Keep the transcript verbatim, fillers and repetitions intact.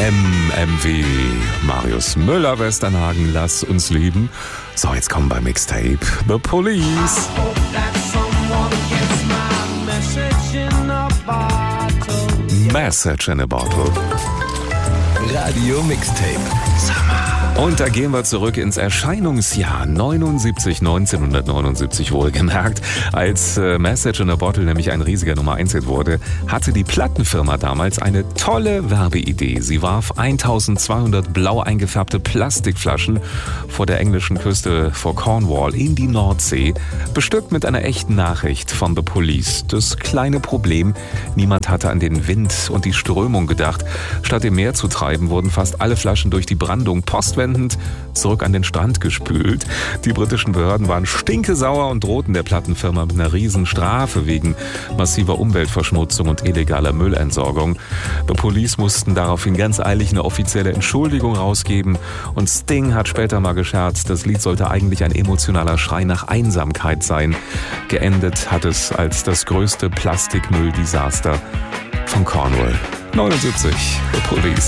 M M wie Marius Müller-Westernhagen, lass uns lieben. So, jetzt kommen bei Mixtape The Police. Message in a Bottle. Radio Mixtape. Und da gehen wir zurück ins Erscheinungsjahr neunundsiebzig, neunzehnhundertneunundsiebzig wohlgemerkt. Als äh, Message in a Bottle nämlich ein riesiger Nummer eins Hit wurde, hatte die Plattenfirma damals eine tolle Werbeidee. Sie warf eintausendzweihundert blau eingefärbte Plastikflaschen vor der englischen Küste vor Cornwall in die Nordsee, bestückt mit einer echten Nachricht von The Police. Das kleine Problem, niemand hatte an den Wind und die Strömung gedacht. Statt im Meer zu treiben, wurden fast alle Flaschen durch die Brandung postwendend zurück an den Strand gespült. Die britischen Behörden waren stinkesauer und drohten der Plattenfirma mit einer Riesenstrafe wegen massiver Umweltverschmutzung und illegaler Müllentsorgung. The Police mussten daraufhin ganz eilig eine offizielle Entschuldigung rausgeben und Sting hat später mal gescherzt, das Lied sollte eigentlich ein emotionaler Schrei nach Einsamkeit sein. Geendet hat es als das größte Plastikmülldesaster von Cornwall. neunundsiebzig, The Police.